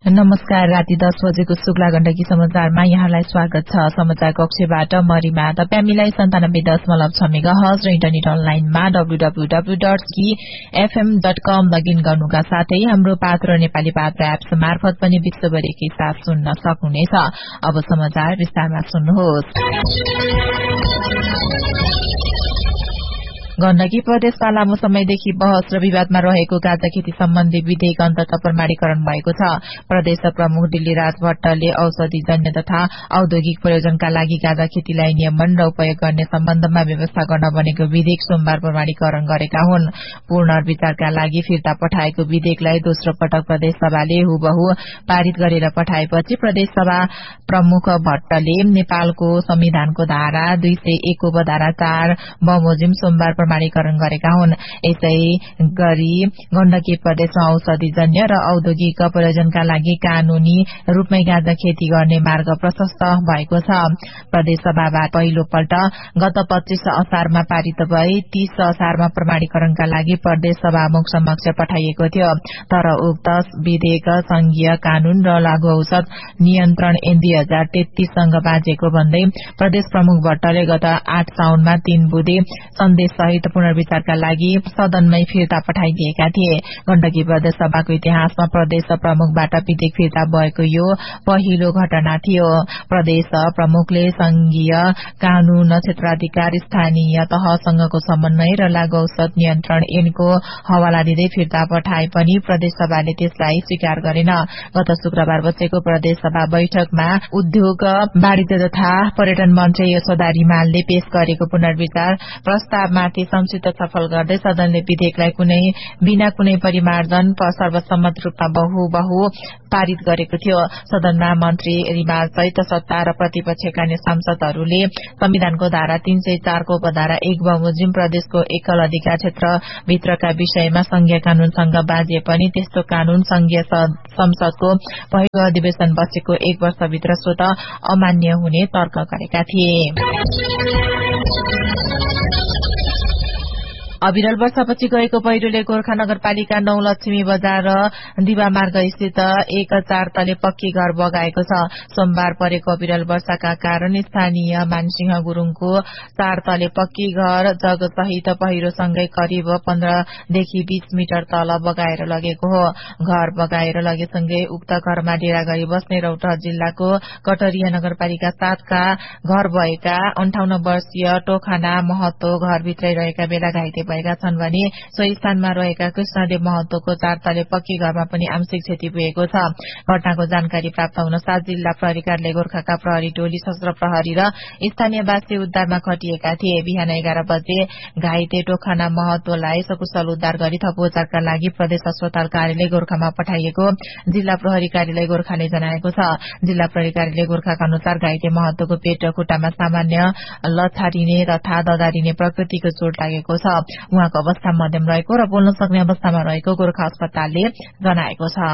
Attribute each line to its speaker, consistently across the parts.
Speaker 1: नमस्कार। राति 10 बजेको शुक्ला गण्डकी समाचारमा यहाँलाई स्वागत छ। समाचार कक्षबाट मरिमा। तपाईँ 97.6 मेगाहर्ज र इन्टरनेट अनलाइनमा www.skifm.com लगइन गर्नुका साथै हाम्रो पात्र नेपाली पात्र एप्स मार्फत पनि विश्वभरिकै साथ सुन्न सक्नुहुनेछ। अब समाचार विस्तारमा सुन्नुहोस्। गण्डकी प्रदेशमा लामो समयदेखि बहस र विवादमा रहेको गाँजा खेती सम्बन्धी विधेयक अन्ततः प्रमाणीकरण भएको छ। प्रदेश प्रमुख दिल्लीराज भट्टले औषधिजन्य तथा औद्योगिक प्रयोजनका लागि गाँजा खेतीलाई नियमन र उपयोग गर्ने सम्बन्धमा व्यवस्था गर्न बनेको विधेयक सोमबार प्रमाणीकरण गरेका हुन्। पुनर्विचारका लागि फिर्ता पठाएको विधेयकलाई दोस्रो पटक प्रदेशसभाले हुबहु पारित गरेर पठाएपछि प्रदेशसभा प्रमुख भट्टले नेपालको संविधानको धारा 201 को उपधारा 4 बमोजिम सोमबार प्रमाणीकरण गरेका हुन्। यसै गरी गण्डकी प्रदेशमा औषधिजन्य र औद्योगिक प्रयोजनका लागि कानूनी रूपमै गाँजा खेती गर्ने मार्ग प्रशस्त भएको छ। प्रदेशसभाबाट पहिलो पल्ट गत 25 असारमा पारित भई 30 असारमा प्रमाणीकरणका लागि प्रदेश सभामुख समक्ष पठाइएको थियो। तर उक्त विधेयक संघीय कानून र लागू औषध नियन्त्रण ऐन 2033 सँग बाँझेको भन्दै प्रदेश प्रमुख भट्टले गत 8 साउनमा 3 बुँदे सन्देश सहित पुनर्विचारका लागि सदनमै फिर्ता पठाइदिएका थिए। गण्डकी प्रदेश सभाको इतिहासमा प्रदेश प्रमुखबाट विधेयक फिर्ता भएको यो पहिलो घटना थियो। प्रदेश प्रमुखले संघीय कानून क्षेत्राधिकार स्थानीय तहसँगको समन्वय र लागू औषध नियन्त्रण ऐनको हवाला दिँदै फिर्ता पठाए पनि प्रदेश सभाले त्यसलाई स्वीकार गरेन। गत शुक्रबार बसेको प्रदेश सभा बैठकमा उद्योग वाणिज्य तथा पर्यटन मन्त्री यशोदा रिमालले पेश गरेको पुनर्विचार प्रस्तावमाथि संक्षिप्त छलफल गर्दै सदनले विधेयकलाई बिना कुनै परिमार्जन सर्वसम्मत रूपमा बहु पारित गरेको थियो। सदनमा मन्त्री रिमाल सहित सत्ता र प्रतिपक्षका सांसदहरूले संविधानको धारा 304 को उपधारा 1 बमोजिम प्रदेशको एकल अधिकार क्षेत्र भित्रका विषयमा संघीय कानूनसँग बाँझे पनि त्यस्तो कानून संघीय संसदको पहिलो अधिवेशन बसेको 1 वर्षभित्र स्वत अमान्य हुने तर्क गरेका थिए। अविरल वर्षापछि गएको पहिरोले गोर्खा नगरपालिका 9 लक्ष्मी बजार र दिवा मार्ग स्थित एक 4 तले पक्की घर बगाएको छ। सोमबार परेको अविरल वर्षाका कारण स्थानीय मानसिंह गुरूङको 4 तले पक्की घर जगसहित पहिरोसँगै करिब 15 देखि 20 मिटर तल बगाएर लगेको हो। घर बगाएर लगेसँगै उक्त घरमा डेरा गरी बस्ने रौतहट जिल्लाको कटरिया नगरपालिका 7 का घर भएका 58 वर्षीय टोखाना महतो घरभित्रै रहेका बेला घाइते भएका छन् भने सोही स्थानमा रहेका कृष्णदेव महतोको 4 तले पक्की घरमा पनि आंशिक क्षति पुगेको छ। घटनाको जानकारी प्राप्त हुन साथ जिल्ला प्रहरी कार्यालय गोर्खाका प्रहरी टोली सशस्त्र प्रहरी र स्थानीयवासी उद्धारमा खटिएका थिए। बिहान 11 बजे घाइते टोखाना महतोलाई सकुशल उद्धार गरी थप उपचारका लागि प्रदेश अस्पताल कार्यालय गोर्खामा पठाइएको जिल्ला प्रहरी कार्यालय गोर्खाले जनाएको छ। जिल्ला प्रहरी कार्यालय गोर्खाका अनुसार घाइते महतोको पेट र खुट्टामा सामान्य लछारिने तथा ददारिने प्रकृतिको चोट लागेको छ। उहाँको अवस्था मध्यम रहेको र बोल्न सक्ने अवस्थामा रहेको गोर्खा अस्पतालले जनाएको छ।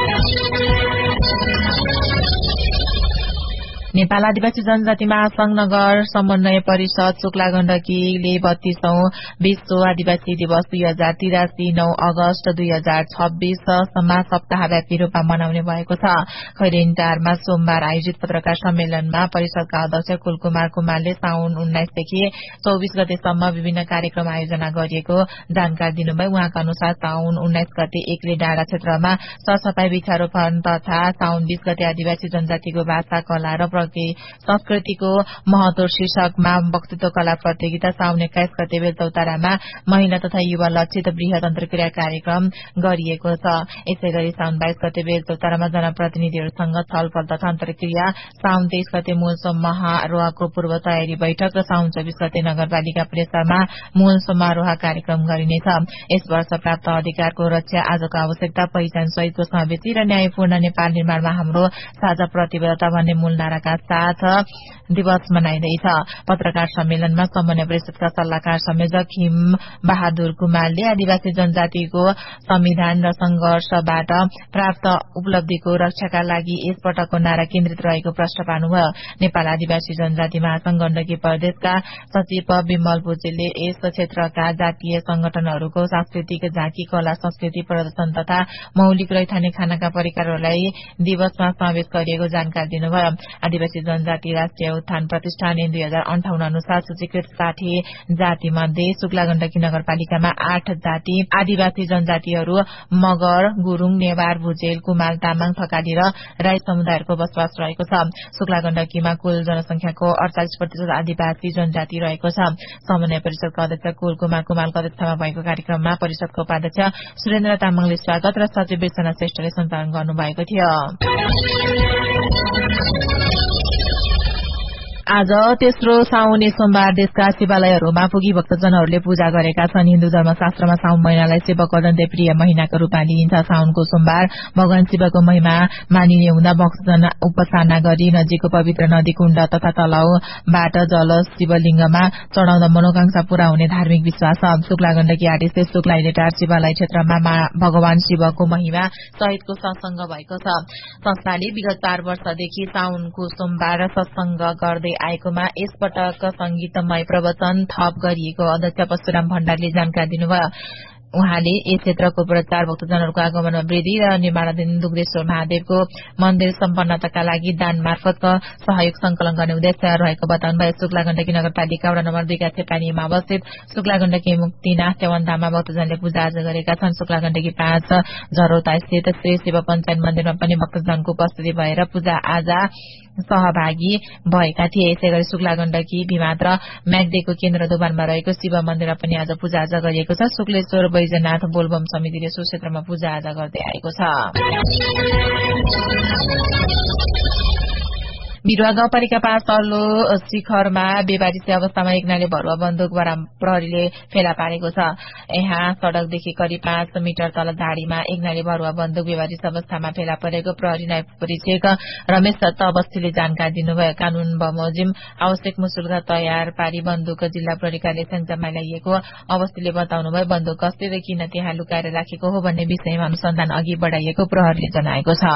Speaker 1: नेपाल आदिवासी जनजाति महासंघ नगर समन्वय परिषद शुक्ला गण्डकीले 32औं विश्व आदिवासी दिवस 2083 9 अगस्त 2026 सम्म सप्ताहव्यापी रूपमा मनाउने भएको छ। खैरेनीटारमा सोमबार आयोजित पत्रकार सम्मेलनमा परिषदका अध्यक्ष कुलकुमार कुमारले साउन 19 देखि 24 गतेसम्म विभिन्न कार्यक्रम आयोजना गरिएको जानकारी दिनुभयो। उहाँका अनुसार साउन 19 गते एक्ले डाँडा क्षेत्रमा सरसफाई वृक्षारोपण तथा साउन 20 गते आदिवासी जनजातिको भाषा कला र संस्कृतिको महत्व शीर्षकमा वक्तृत्व कला प्रतियोगिता, साउन 21 गते बेलचौतारामा महिला तथा युवा लक्षित वृहत अन्तर्क्रिया कार्यक्रम गरिएको छ। यसैगरी साउन 22 गते बेलचौतारामा जनप्रतिनिधिहरूसँग छलफल तथा अन्तर्क्रिया, साउन 23 गते मूल समारोहको पूर्व तयारी बैठक र साउन 24 गते नगरपालिका परिसरमा मूल समारोह कार्यक्रम गरिनेछ। यस वर्ष प्राप्त अधिकारको रक्षा, आजको आवश्यकता, पहिचान सहितको समावेशी र न्यायपूर्ण नेपाल निर्माणमा हाम्रो साझा प्रतिबद्धता भन्ने मूल नाराका उद्देश्यका साथ दिवस मनाइँदैछ। पत्रकार सम्मेलनमा समन्वय परिषदका सल्लाहकार संयोजक हिम बहादुर कुमारले आदिवासी जनजातिको संविधान र संघर्षबाट प्राप्त उपलब्धिको रक्षाका लागि यस पटकको नारा केन्द्रित रहेको प्रश्न पार्नुभयो। नेपाल आदिवासी जनजाति महासंघ गण्डकी प्रदेशका सचिव विमल भुजेलले यस क्षेत्रका जातीय संगठनहरूको सांस्कृतिक झाँकी, कला संस्कृति प्रदर्शन तथा मौलिक रैथाने खानाका परिकारहरूलाई दिवसमा समावेश गरिएको जानकारी दिनुभयो। आदिवासी जनजाति राष्ट्रिय उत्थान प्रतिष्ठान 2058 अनुसार सूचीकृत 60 जाति मध्ये शुक्ला गण्डकी नगरपालिकामा 8 जाति आदिवासी जनजातिहरू मगर, गुरूङ, नेवार, भुजेल, कुमाल, तामाङ, थकाली र राई समुदायहरूको बसोबास रहेको छ। शुक्ला गण्डकीमा कुल जनसंख्याको 48% आदिवासी जनजाति रहेको छ। समन्वय परिषदका अध्यक्ष कुल कुमार कुमालको अध्यक्षतामा भएको कार्यक्रममा परिषदको उपाध्यक्ष सुरेन्द्र तामाङले स्वागत र सचिव बिर्सना श्रेष्ठले सञ्चालन गर्नुभएको थियो। आज तेस्रो साउने सोमबार देशका शिवालयहरूमा पुगी भक्तजनहरूले पूजा गरेका छन्। हिन्दू धर्मशास्त्रमा साउन महिनालाई शिवको अत्यन्तै प्रिय महिनाको रूपमा लिइन्छ। साउनको सोमबार भगवान शिवको महिमा मानिने हुँदा भक्तजन उपासना गरी नजिकको पवित्र नदी, कुण्ड तथा तलाउबाट जल शिवलिङ्गमा चढ़ाउँदा मनोकांक्षा पूरा हुने धार्मिक विश्वास छ। शुक्ला गण्डकी आर्टिस्ट शुक्ला इलेटार शिवालय क्षेत्रमा भगवान शिवको महिमा सहितको सत्संग भएको छ। संस्थाले विगत 4 वर्षदेखि साउनको सोमबार सत्संग गर्दै आएकोमा यसपटक संगीतमय प्रवचन थप गरिएको अध्यक्ष परशुराम भण्डारीले जानकारी दिनुभयो। उहाँले यस क्षेत्रको प्रचार भक्तजनहरूको आगमनमा वृद्धि र निर्माणाधीन दुग्धेश्वर महादेवको मन्दिर सम्पन्नताका लागि दान मार्फत सहयोग संकलन गर्ने उद्देश्य रहेको बताउनुभयो। शुक्ला गण्डकी नगरपालिका वडा नम्बर 2 का छेपानीमा अवस्थित शुक्ला गण्डकी मुक्तिनाथ च्यवनधाममा भक्तजनले पूजा आज गरेका छन्। शुक्ला गण्डकी 5 झरौता स्थित श्री शिव पञ्चायत मन्दिरमा पनि भक्तजनको उपस्थिति भएर पूजा आजा सहभागी भएका थिए। यसैगरी शुक्ला गण्डकी भिमात्र म्याग्देको केन्द्र दोभानमा रहेको शिव मन्दिरमा पनि आज पूजा आजा गरिएको छ। शुक्लेश्वर बैजनाथ बोलबम समितिले सो क्षेत्रमा पूजा आजा गर्दै आएको छ। बिरुवा गाउँपालिका 5 तल्लो शिखरमा बेबारिसे अवस्थामा एक नाले भरुवा बन्दुक प्रहरीले फेला पारेको छ। यहाँ सड़कदेखि करिब 5 मिटर तल झाडीमा एक नाले भरुवा बन्दुक बेबारिस अवस्थामा फेला परेको प्रहरी नायब परीक्षक रमेश अवस्थीले जानकारी दिनुभयो। कानून बमोजिम आवश्यक मुसुल्क तयार पारी बन्दुक जिल्ला प्रहरी कार्यालय सञ्चारमा ल्याइएको अवस्थीले बताउनुभयो। बन्दुक कसले र किन त्यहाँ लुकाएर राखेको हो भन्ने विषयमा अनुसन्धान अघि बढ़ाइएको प्रहरीले जनाएको छ।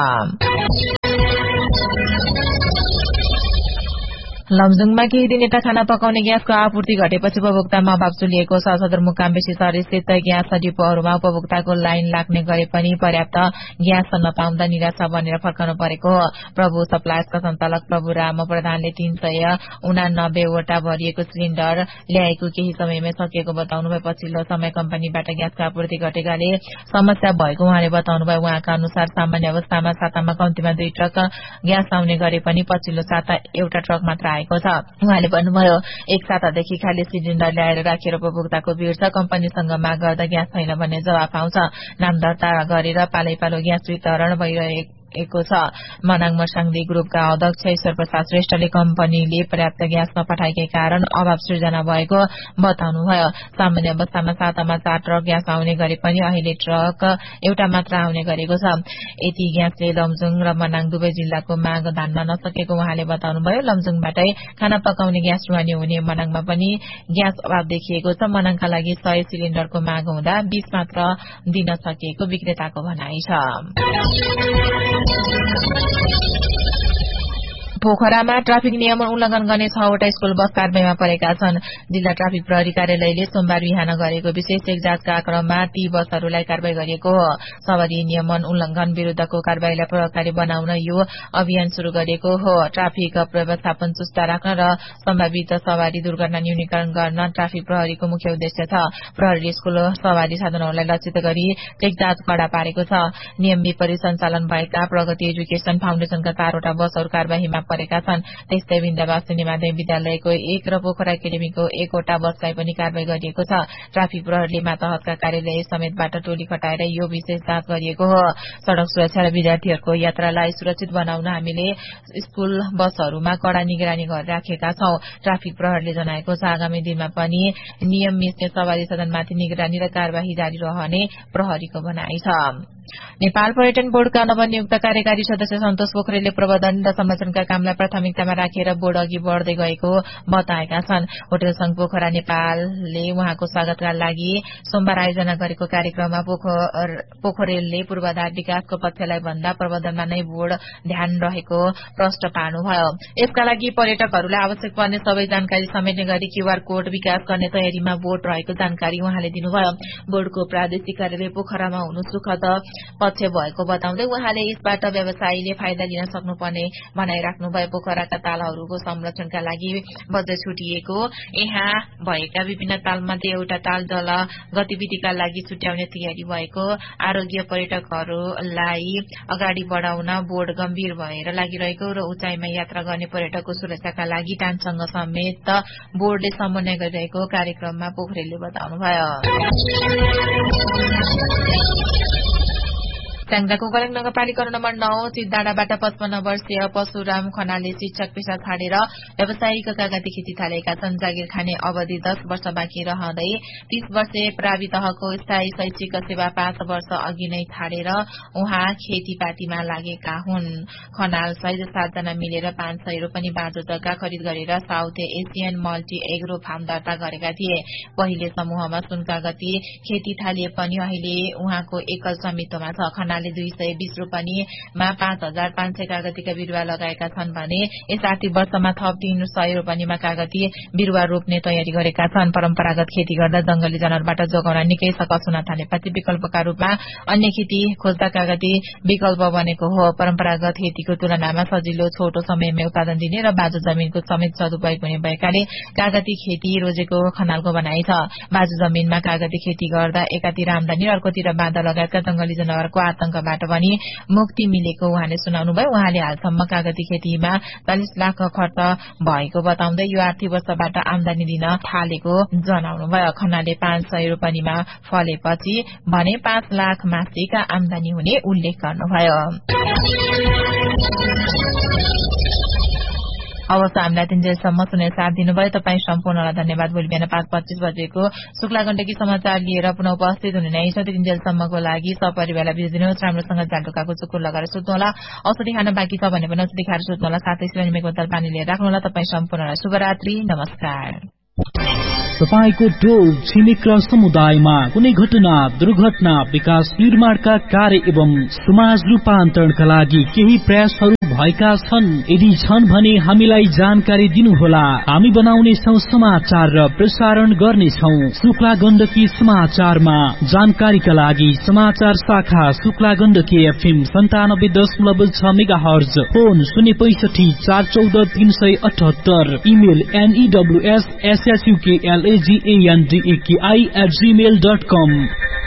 Speaker 1: लमजुङमा केही दिन यता खाना पकाउने ग्यासको आपूर्ति घटेपछि उपभोक्तामा अभाव चुलिएको छ। सदरमुकाम बेसी शहर स्थित ग्यास डिपोहरूमा उपभोक्ताको लाइन लाग्ने गरे पनि पर्याप्त ग्यास नपाउँदा निराशा बनेर फर्कनु परेको हो। प्रभु सप्लायर्सका सञ्चालक प्रभु राम प्रधानले 389 वटा भरिएको सिलिण्डर ल्याएको केही समयमै सकिएको बताउनुभयो। पछिल्लो समय कम्पनीबाट ग्यासको आपूर्ति घटेकाले समस्या भएको उहाँले बताउनुभयो। उहाँका अनुसार सामान्य अवस्थामा सातामा कम्तीमा 2 ट्रक ग्यास आउने गरे पनि पछिल्लो साता एउटा ट्रक मात्र आएको छ। उहाँले भन्नुभयो, एक सातादेखि खाली सिलिण्डर ल्याएर राखेर उपभोक्ताको भीड़ छ। कम्पनीसँग माग गर्दा ग्यास छैन भन्ने जवाफ आउँछ। नाम दर्ता गरेर पालै पालो ग्यास वितरण भइरहेको छ। मनाङ मर्साङदी ग्रुपका अध्यक्ष ईश्वर प्रसाद श्रेष्ठले कम्पनीले पर्याप्त ग्यास नपठाएकै कारण अभाव सृजना भएको बताउनुभयो। सामान्य अवस्थामा सातामा 4 ट्रक ग्यास आउने गरे पनि अहिले ट्रक एउटा मात्र आउने गरेको छ। यति ग्यासले लमजुङ र मनाङ दुवै जिल्लाको माग धान्न नसकेको उहाँले बताउनुभयो। लमजुङबाटै खाना पकाउने ग्यास ढुवानी हुने मनाङमा पनि ग्यास अभाव देखिएको छ। मनाङका लागि 100 सिलिण्डरको माग हुँदा 20 मात्र दिन सकिएको विक्रेताको भनाइ छ। पोखरामा ट्राफिक नियम उल्लंघन गर्ने 6 वटा स्कूल बस कारबाहीमा परेका छन्। जिल्ला ट्राफिक प्रहरी कार्यालयले सोमबार बिहान गरेको विशेष जाँचका क्रममा ती बसहरूलाई कारबाही गरिएको हो। सवारी नियमन उल्लंघन विरूद्धको कारबाहीलाई प्रभावकारी बनाउन यो अभियान शुरू गरिएको हो। ट्राफिक व्यवस्थापन सुस्त राख्न र सम्भावित सवारी दुर्घटना न्यूनीकरण गर्न ट्राफिक प्रहरीको मुख्य उद्देश्य छ। प्रहरीले स्कूल सवारी साधनहरूलाई लक्षित गरी चेक जाँच कड़ा पारेको छ। नियम विपरीत सञ्चालन भएका प्रगति एजुकेशन फाउन्डेशनका 4 वटा बसहरू कारबाहीमा परेका छन्। त्यस्तै विन्ध्यावासिनी माध्यमिक विद्यालयको 1 र पोखरा एकाडेमीको 1 वटा बसलाई पनि कारबाही गरिएको छ। ट्राफिक प्रहरीले मातहतका कार्यालय समेतबाट टोली खटाएर यो विशेष जाँच गरिएको हो। सड़क सुरक्षा र विद्यार्थीहरूको यात्रालाई सुरक्षित बनाउन हामीले स्कूल बसहरूमा कड़ा निगरानी गरिराखेका छौं। ट्राफिक प्रहरीले जनाएको छ। आगामी दिनमा पनि नियम मिच्ने सवारी साधनमाथि निगरानी र कार्यवाही जारी रहने प्रहरीको भनाइ छ। नेपाल पर्यटन बोर्डका नवनियुक्त कार्यकारी सदस्य सन्तोष पोखरेलले प्रबन्धन र संरचनाका काम कामलाई प्राथमिकतामा राखेर बोर्ड अघि बढ्दै गएको बताएका छन्। होटल संघ पोखरा नेपालले उहाँको स्वागतका लागि सोमबार आयोजना गरेको कार्यक्रममा पोखरेलले पूर्वाधार विकासको पक्षलाई भन्दा प्रबन्धनमा नै बोर्ड ध्यान रहेको प्रश्न पार्नुभयो। यसका लागि पर्यटकहरूलाई आवश्यक पर्ने सबै जानकारी समेट्ने गरी क्यूआर कोड विकास गर्ने तयारीमा बोर्ड रहेको जानकारी उहाँले दिनुभयो। बोर्डको प्रादेशिक कार्यालय पोखरामा हुनु सुखद पक्ष भएको बताउँदै उहाँले यसबाट व्यवसायीले फाइदा लिन सक्नुपर्ने भनाइराख्नुभयो। पोखराका तालहरूको संरक्षणका लागि बजेट छुटिएको, यहाँ भएका विभिन्न तालमध्ये एउटा ताल जल गतिविधिका लागि छुट्याउने तयारी भएको, आरोग्य पर्यटकहरूलाई अगाडि बढाउन बोर्ड गम्भीर भएर लागिरहेको र उचाइमा यात्रा गर्ने पर्यटकको सुरक्षाका लागि टानसँग समेत बोर्डले समन्वय गरिरहेको कार्यक्रममा पोखरेलले बताउनुभयो। स्याङ्जाको गलङ नगरपालिका नम्बर 9 चितडाँडाबाट 55 वर्षीय परशुराम खनालले शिक्षक पेशा छाडेर व्यावसायिक कागती खेती थालेका छन्। जागिर खाने अवधि 10 वर्ष बाँकी रहँदै 30 वर्षे प्रावि तहको स्थायी शैक्षिक सेवा 5 वर्ष अघि नै छाडेर उहाँ खेतीपातीमा लागेका हुन्। खनाल सहित 7 जना मिलेर 500 रोपनी बाँझो जग्गा खरिद गरेर south Asian multi agro farm दर्ता गरेका थिए। पहिले समूहमा सुन कागती खेती थालिए पनि अहिले उहाँको एकल स्वामित्वमा छ। खनालले 220 रोपनीमा 5500 कागतीका बिरुवा लगाएका छन् भने यस आर्थिक वर्षमा थप 300 रोपनीमा कागती बिरुवा रोप्ने तयारी गरेका छन्। परम्परागत खेती गर्दा जंगली जनावरबाट जोगाउन निकै सकस हुन थालेपछि विकल्पका रूपमा अन्य खेती खोज्दा कागती विकल्प बनेको हो। परम्परागत खेतीको तुलनामा सजिलो, छोटो समयमा उत्पादन दिने र बाँझो जमिनको समेत सदुपयोग हुने भएकाले कागती खेती रोजेको खनालको भनाइ छ। बाँझो जमिनमा कागती खेती गर्दा एकातिर आमदानी र अर्कोतिर बाधा लगायतका जंगली जनावरको आतंकबाट पनि मुक्ति मिलेको उहाँले सुनाउनुभयो। उहाँले हालसम्म कागती खेतीमा 40 लाख खर्च भएको बताउँदै यो आर्थिक वर्षबाट आमदानी दिन थालेको जनाउनुभयो। खनालले 500 रोपनीमा फलेपछि भने 5 लाख मासिक आमदानी हुने उल्लेख गर्नुभयो। अवस्था हामीलाई 3 जेलसम्म सुने साथ दिनुभयो। तपाईँ सम्पूर्णलाई धन्यवाद। भोलि बिहान 5:25 बजेको शुक्ला गण्डकी समाचार लिएर पुनः उपस्थित हुने नै छ। 3 जेलसम्मको लागि सपरिवारलाई बिदा दिनुहोस्। राम्रोसँग जालटोकाको चुकुर लगाएर सुत्नुहोला। औषधि खान बाँकी छ भने पनि औषधि खाएर सुत्नुहोला। साथै सिरानी बोतल पानी लिएर राख्नुहोला। तपाईँ सम्पूर्णलाई शुभरात्रि, नमस्कार।
Speaker 2: तपाईको टोल छिमेक र समुदायमा कुनै घटना, दुर्घटना, विकास निर्माणका कार्य एवं समाज रूपान्तरणका लागि केही प्रयासहरू भएका छन्? यदि छन् भने हामीलाई जानकारी दिनुहोला। हामी बनाउने छौं समाचार र प्रसारण गर्नेछौं शुक्ला गण्डकी समाचारमा। जानकारीका लागि समाचार शाखा Shukla Gandaki FM 97.6 megahertz, phone 065 414 378, email news@suklandaaki@gmail.com।